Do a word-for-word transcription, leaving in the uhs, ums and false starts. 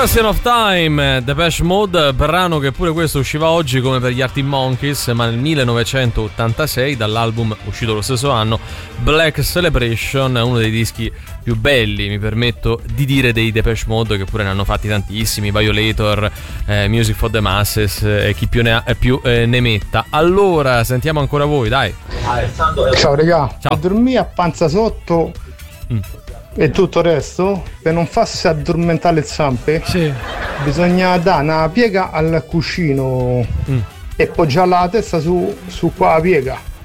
Question of Time, Depeche Mode, brano che pure questo usciva oggi come per gli Arctic Monkeys, ma nel millenovecentottantasei dall'album uscito lo stesso anno, Black Celebration, uno dei dischi più belli, mi permetto di dire, dei Depeche Mode, che pure ne hanno fatti tantissimi, Violator, eh, Music for the Masses e eh, chi più ne ha eh, più eh, ne metta. Allora, sentiamo ancora voi, dai. Ciao regà, Ciao. dormì a panza sotto mm. e tutto il resto, per non farsi addormentare le zampe, sì. bisogna dare una piega al cuscino mm. e poggiare la testa su, su qua la piega.